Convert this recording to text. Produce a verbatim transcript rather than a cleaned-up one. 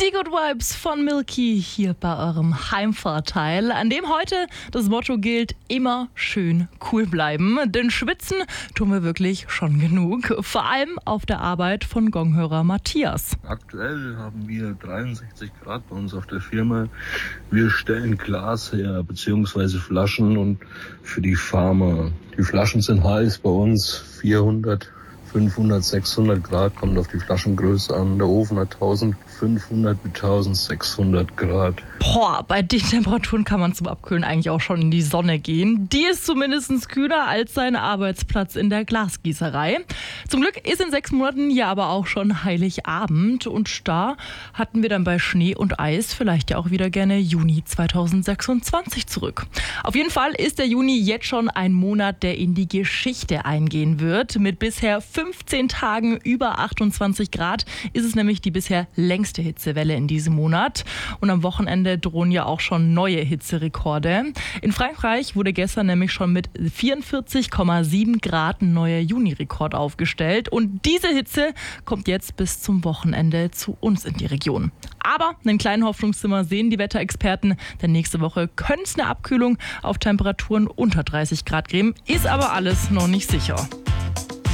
Die Good Vibes von Milky hier bei eurem Heimvorteil, an dem heute das Motto gilt, immer schön cool bleiben. Denn schwitzen tun wir wirklich schon genug, vor allem auf der Arbeit von Gonghörer Matthias. Aktuell haben wir dreiundsechzig Grad bei uns auf der Firma. Wir stellen Glas her, beziehungsweise Flaschen und für die Farmer. Die Flaschen sind heiß bei uns, vierhundert, fünfhundert, sechshundert Grad, kommt auf die Flaschengröße an. Der Ofen hat eintausendfünfhundert bis eintausendsechshundert Grad. Boah, bei den Temperaturen kann man zum Abkühlen eigentlich auch schon in die Sonne gehen. Die ist zumindest kühler als sein Arbeitsplatz in der Glasgießerei. Zum Glück ist in sechs Monaten ja aber auch schon Heiligabend. Und da hatten wir dann bei Schnee und Eis vielleicht ja auch wieder gerne Juni zweitausendsechsundzwanzig zurück. Auf jeden Fall ist der Juni jetzt schon ein Monat, der in die Geschichte eingehen wird. Mit bisher fünfzehn Tagen über achtundzwanzig Grad ist es nämlich die bisher längste Hitzewelle in diesem Monat. Und am Wochenende drohen ja auch schon neue Hitzerekorde. In Frankreich wurde gestern nämlich schon mit vierundvierzig Komma sieben Grad ein neuer Juni-Rekord aufgestellt. Und diese Hitze kommt jetzt bis zum Wochenende zu uns in die Region. Aber einen kleinen Hoffnungszimmer sehen die Wetterexperten, denn nächste Woche könnte es eine Abkühlung auf Temperaturen unter dreißig Grad geben. Ist aber alles noch nicht sicher.